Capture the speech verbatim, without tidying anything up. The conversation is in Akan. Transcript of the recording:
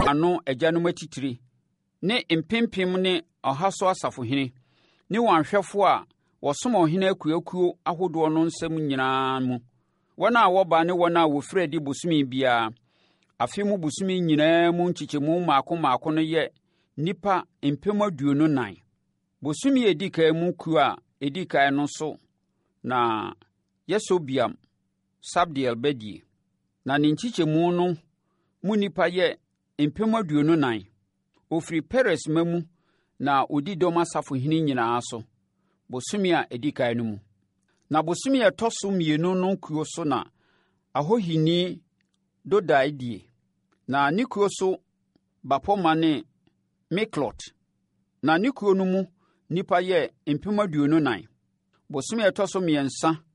ano agyanom atitire ne mpempem ne ɔhaso asafohene ne wɔn ahwɛfoɔ a wɔsom ɔhene akuakuo ahodoɔ no nsɛm nyinaa mu, wɔn a wɔba ne wɔn a wɔfiri adi bosome biara. Afe mu bosome nyinaa mu nkyekyɛmu mmaako mmaako no yɛ nnipa mpem aduonu nan. Bosome a ɛdi kan mu kuo a ɛdi kan no so na Yasobeam Sabdiel bɛdie, na ne nkyekyɛmu no mu nnipa yɛ mpem aduonu nan. Ɔfiri Peres ma mu na ɔdi dɔm asafohene nyinaa so, bosome a ɛdi kan no mu. Na bosome a ɛtɔ so mmienu no kuo so na Ahohini Dodai die, na ne kuo so bapɔma ne Miklot, na ne kuo no mu nnipa yɛ mpem aduonu nan. Bosome a ɛtɔ so mmiɛnsa